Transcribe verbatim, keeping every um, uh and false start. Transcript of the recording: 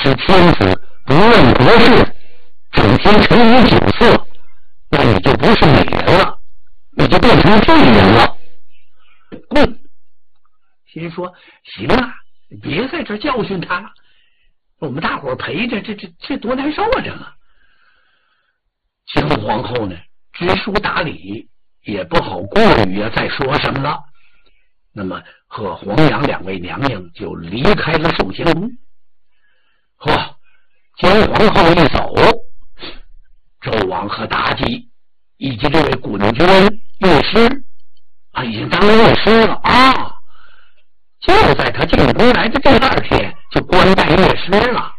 是天子不论国事，整天沉于酒色，那你就不是美人了，你就变成废人了。滚！心说行了，别在这教训他了，我们大伙陪着，这这这多难受啊！这个姜皇后呢，知书达理，也不好过于啊再说什么了。那么和黄杨两位娘娘就离开了寿仙宫。呵，姜皇后一走，纣王和妲己以及这位滚军乐师啊，已经当了乐师了啊！就在他进宫来的第二天，就官拜乐师了。